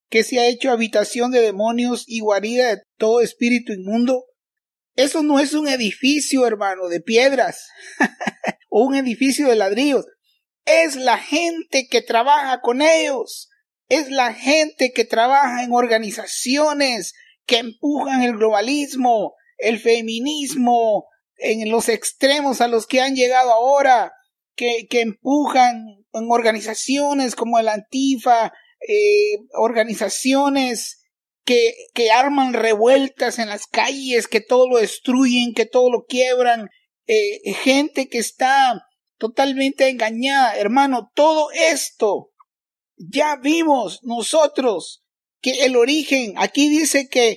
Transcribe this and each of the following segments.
que se ha hecho habitación de demonios y guarida de todo espíritu inmundo. Eso no es un edificio, hermano, de piedras o un edificio de ladrillos. Es la gente que trabaja con ellos. Es la gente que trabaja en organizaciones que empujan el globalismo, el feminismo, en los extremos a los que han llegado ahora, que empujan en organizaciones como el Antifa, organizaciones que arman revueltas en las calles, que todo lo destruyen, que todo lo quiebran, gente que está totalmente engañada. Hermano, todo esto ya vimos nosotros que el origen, aquí dice que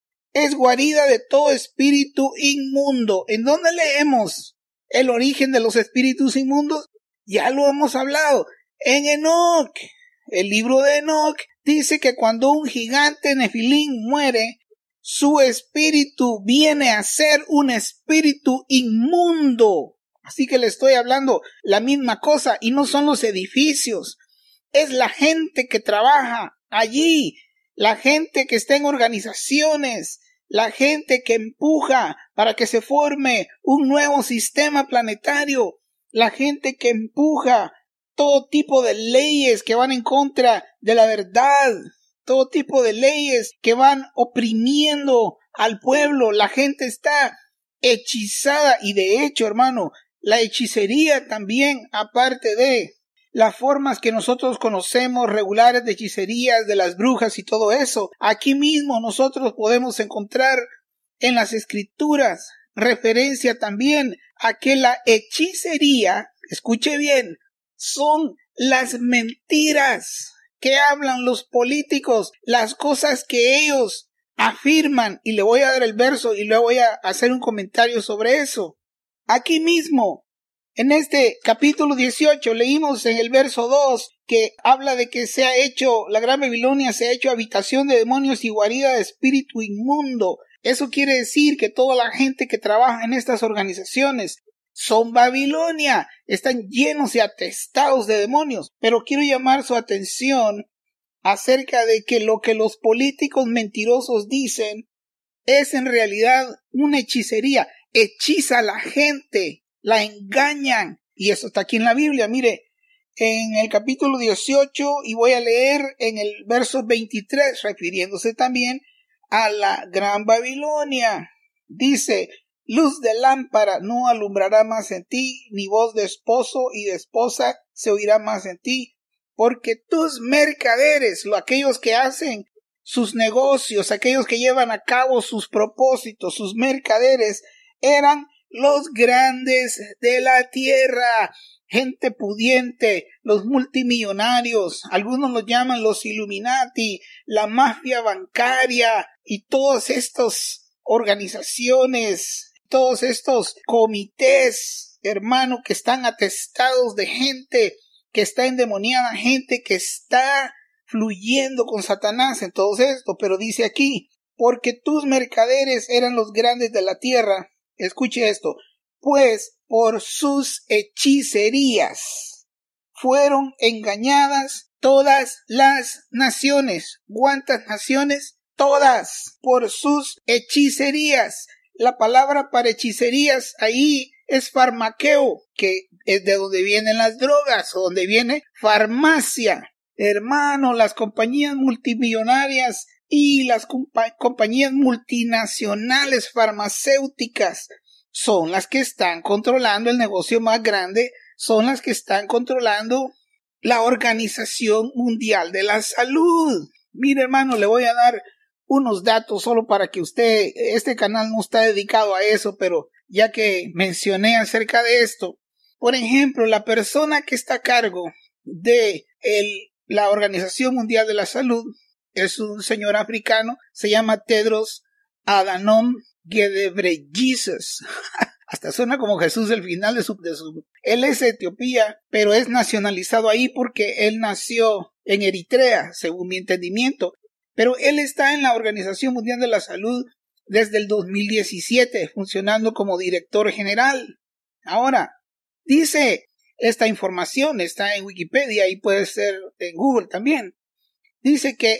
es guarida de todo espíritu inmundo. ¿En dónde leemos el origen de los espíritus inmundos? Ya lo hemos hablado. En Enoc, el libro de Enoc, dice que cuando un gigante Nefilín muere, su espíritu viene a ser un espíritu inmundo. Así que le estoy hablando la misma cosa, y no son los edificios. Es la gente que trabaja allí, la gente que está en organizaciones, la gente que empuja para que se forme un nuevo sistema planetario, la gente que empuja todo tipo de leyes que van en contra de la verdad, todo tipo de leyes que van oprimiendo al pueblo. La gente está hechizada, y de hecho, hermano, la hechicería también, aparte de las formas que nosotros conocemos regulares de hechicerías, de las brujas y todo eso, aquí mismo nosotros podemos encontrar en las escrituras referencia también a que la hechicería, escuche bien, son las mentiras que hablan los políticos, las cosas que ellos afirman, y le voy a dar el verso y luego voy a hacer un comentario sobre eso. Aquí mismo, en este capítulo 18, leímos en el verso 2 que habla de que se ha hecho, la Gran Babilonia se ha hecho habitación de demonios y guarida de espíritu inmundo. Eso quiere decir que toda la gente que trabaja en estas organizaciones son Babilonia, están llenos y atestados de demonios. Pero quiero llamar su atención acerca de que lo que los políticos mentirosos dicen es en realidad una hechicería. Hechiza a la gente, la engañan, y eso está aquí en la Biblia. Mire, en el capítulo 18, y voy a leer en el verso 23, refiriéndose también a la Gran Babilonia, dice: luz de lámpara no alumbrará más en ti, ni voz de esposo y de esposa se oirá más en ti, porque tus mercaderes, aquellos que hacen sus negocios, aquellos que llevan a cabo sus propósitos, sus mercaderes, eran los grandes de la tierra, gente pudiente, los multimillonarios, algunos los llaman los Illuminati, la mafia bancaria y todas estas organizaciones, todos estos comités, hermano, que están atestados de gente que está endemoniada, gente que está fluyendo con Satanás en todo esto. Pero dice aquí: porque tus mercaderes eran los grandes de la tierra. Escuche esto: pues por sus hechicerías fueron engañadas todas las naciones. ¿Cuántas naciones? Todas. Por sus hechicerías. La palabra para hechicerías ahí es farmaqueo, que es de donde vienen las drogas, o donde viene farmacia. Hermano, las compañías multimillonarias y las compañías multinacionales farmacéuticas son las que están controlando el negocio más grande, son las que están controlando la Organización Mundial de la Salud. Mire, hermano, le voy a dar unos datos solo para que usted, este canal no está dedicado a eso, pero ya que mencioné acerca de esto, por ejemplo, la persona que está a cargo de la Organización Mundial de la Salud es un señor africano, se llama Tedros Adhanom Ghebreyesus. Hasta suena como Jesús el final de su. Él es de Etiopía, pero es nacionalizado ahí porque él nació en Eritrea, según mi entendimiento. Pero él está en la Organización Mundial de la Salud desde el 2017, funcionando como director general. Ahora, dice esta información, está en Wikipedia y puede ser en Google también. Dice que